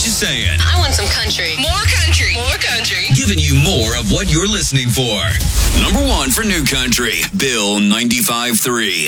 you saying? I want some country. More country. More country. Giving you more of what you're listening for. Number one for New Country, Bill 95.3.